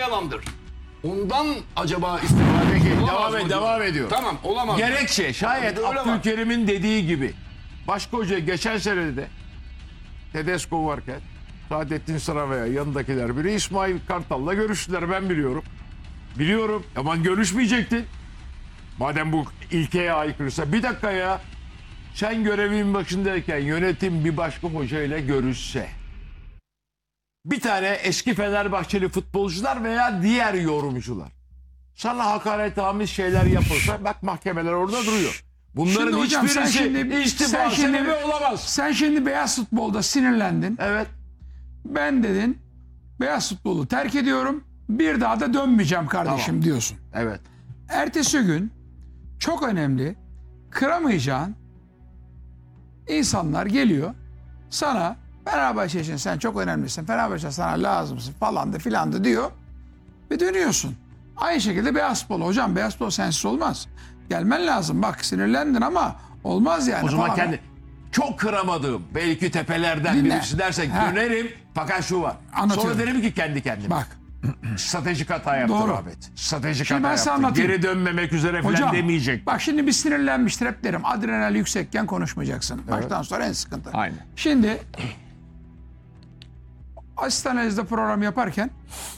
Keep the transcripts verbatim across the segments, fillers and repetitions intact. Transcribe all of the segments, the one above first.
yalandır. Ondan acaba istifade ki Devam, et, devam ediyor. Tamam, olamaz. Gerekçe şayet Öyle Abdülkerim'in dediği gibi başka hoca geçen sene de Tedesco varken Saadettin Saravaya yanındakiler biri İsmail Kartal'la görüştüler, ben biliyorum. Biliyorum ama görüşmeyecektin. Madem bu ilkeye aykırıysa bir dakika ya. Sen görevin başındayken yönetim bir başka hocayla görüşse. Bir tane eski Fenerbahçeli futbolcular veya diğer yorumcular sana hakaretamiz şeyler yapılsa bak mahkemeler orada duruyor. Bunların Şimdi hocam, sen hiçbirisi şimdi- istifa sen şimdi- sebebi olamaz. Sen şimdi beyaz futbolda sinirlendin. Evet. Ben dedin beyaz futbolu terk ediyorum. Bir daha da dönmeyeceğim kardeşim Tamam. diyorsun. Evet. Ertesi gün çok önemli kıramayacağın insanlar geliyor sana Fenerbahçe için sen çok önemlisin. Fenerbahçe sana lazımsın falan da filan da diyor ve dönüyorsun. Aynı şekilde beyaz futbol. Hocam beyaz futbol sensiz olmaz. Gelmen lazım. Bak sinirlendin ama olmaz yani. O zaman falan. kendi çok kıramadığım belki tepelerden Dinle. birisi dersek Ha. dönerim fakat şu var. Anlatıyorum. Sonra derim ki kendi kendime. Bak Stratejik hata yaptı Doğru. Ahmet. Stratejik Şimdi hata ben size yaptı. anlatayım. Geri dönmemek üzere falan hocam demeyecek. bak şimdi bir sinirlenmiştir hep derim. Adrenal yüksekken konuşmayacaksın. Baştan sonra en sıkıntı. Aynen. Şimdi asistan analizde program yaparken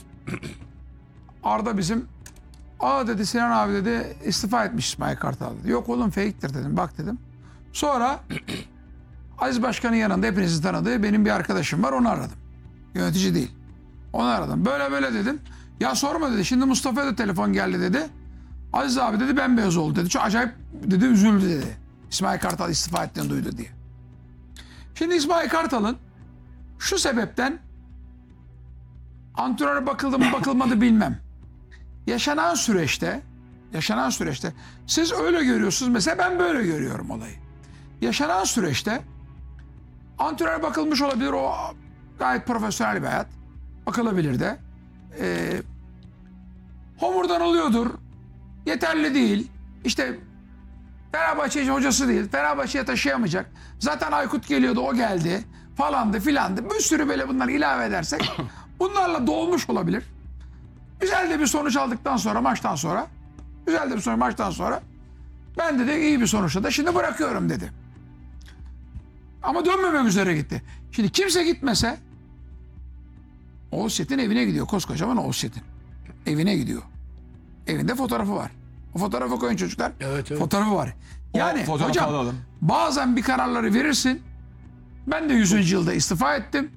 Arda bizim aa dedi Sinan abi dedi istifa etmiş İsmail Kartal dedi. Yok oğlum fake'tir dedim bak dedim. Sonra Aziz Başkan'ın yanında hepinizin tanıdığı benim bir arkadaşım var onu aradım. Yönetici değil. Onu aradım. Böyle böyle dedim. Ya sorma dedi. Şimdi Mustafa'ya da telefon geldi dedi. Aziz abi dedi bembeyaz oldu dedi. Çok acayip dedi üzüldü dedi. İsmail Kartal istifa ettiğini duydu diye. Şimdi İsmail Kartal'ın şu sebepten antrenöre bakıldı mı bakılmadı bilmem. Yaşanan süreçte yaşanan süreçte siz öyle görüyorsunuz mesela ben böyle görüyorum olayı. Yaşanan süreçte antrenöre bakılmış olabilir o gayet profesyonel bir hayat. Bakılabilir de. Ee, homurdanılıyordur. Yeterli değil. İşte Fenerbahçe hocası değil. Fenerbahçe'ye taşıyamayacak. Zaten Aykut geliyordu o geldi. Falandı filandı. Bir sürü böyle bunları ilave edersek bunlarla dolmuş olabilir. Güzel de bir sonuç aldıktan sonra maçtan sonra güzel de bir sonuç maçtan sonra ben dedi iyi bir sonuçla da şimdi bırakıyorum dedi. Ama dönmemek üzere gitti. Şimdi kimse gitmese Oğuz Çetin evine gidiyor. Koskocaman Oğuz Çetin. Evine gidiyor. Evinde fotoğrafı var. O fotoğrafı koyun çocuklar. Evet, evet. Fotoğrafı var. Yani fotoğrafı hocam alalım. bazen bir kararları verirsin. Ben de yüzüncü yılda istifa ettim.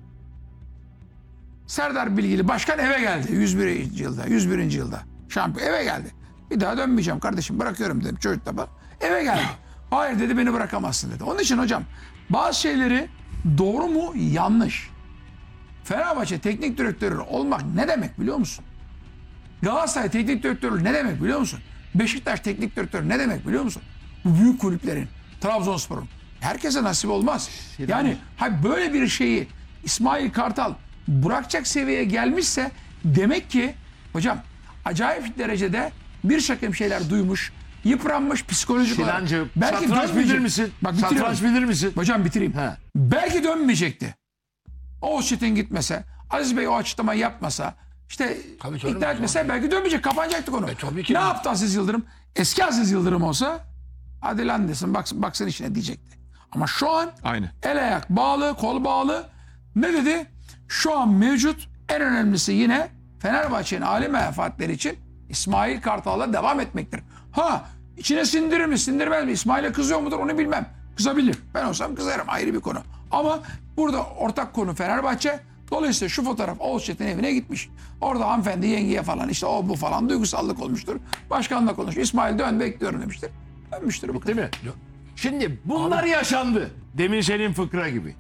Serdar Bilgili başkan eve geldi. yüz birinci yılda. yüz birinci yılda. Şampiyon eve geldi. Bir daha dönmeyeceğim kardeşim bırakıyorum dedim. Çocuk da bak. Eve geldi. Hayır dedi beni bırakamazsın dedi. Onun için hocam bazı şeyleri doğru mu yanlış. Fenerbahçe teknik direktörü olmak ne demek biliyor musun? Galatasaray teknik direktörü ne demek biliyor musun? Beşiktaş teknik direktörü ne demek biliyor musun? Bu büyük kulüplerin, Trabzonspor'un. Herkese nasip olmaz. Yani hayır, böyle bir şeyi İsmail Kartal bırakacak seviyeye gelmişse demek ki hocam acayip derecede bir takım şeyler duymuş, yıpranmış psikolojik olarak. Sinancığım, Belki satranç dönmeyecek. bilir misin? Bak bitiriyorum. Satranç bilir misin? Hocam bitireyim. He. Belki dönmeyecekti. Oğuz Çetin gitmese, Aziz Bey o açıklamayı yapmasa, işte Tabii canım, ikna etmese belki dönmeyecek, kapanacaktı konu. E, tabii ki. Ne yaptı Aziz Yıldırım? Eski Aziz Yıldırım olsa, hadi lan desin, baksın, baksın işine diyecekti. Ama şu an Aynı. el ayak bağlı, kol bağlı. Ne dedi? Şu an mevcut en önemlisi yine Fenerbahçe'nin âli menfaatleri için İsmail Kartal'la devam etmektir. Ha içine sindirir mi sindirmez mi? İsmail'e kızıyor mudur onu bilmem. Kızabilir. Ben olsam kızarım ayrı bir konu. Ama burada ortak konu Fenerbahçe. Dolayısıyla şu fotoğraf Oğuz Çetin evine gitmiş. Orada hanımefendi yengeye falan işte o bu falan duygusallık olmuştur. Başkanla konuş. İsmail dön bekliyorum demiştir. Dönmüştür bu kadar. Değil mi? Şimdi bunlar yaşandı. Demin senin fıkra gibi.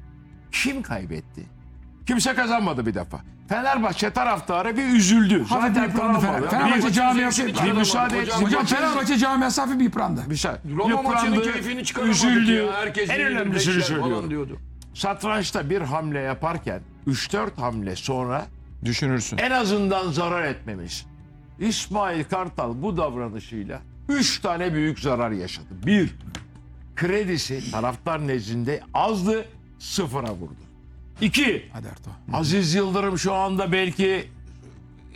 Kim kaybetti? Kimse kazanmadı bir defa. Fenerbahçe taraftarı bir üzüldü. Hafif Zaten yıprandı travmalı. Fener- Fenerbahçe Bir- camiası. Bir müsaade et. Hocam, Hocam Fenerbahçe camiası hafif bir yıprandı. Bir şey. Roma maçının Yıprandı, keyfini çıkaramadık üzüldü. ya. Herkes En yenildi, önemlisini beşler falan söylüyorum. diyordu. Satrançta bir hamle yaparken üç dört hamle sonra Düşünürsün. en azından zarar etmemiz. İsmail Kartal bu davranışıyla üç tane büyük zarar yaşadı. Bir, kredisi taraftar nezdinde azdı, sıfıra vurdu. İki, Hadi Ertuğ. Aziz Yıldırım şu anda belki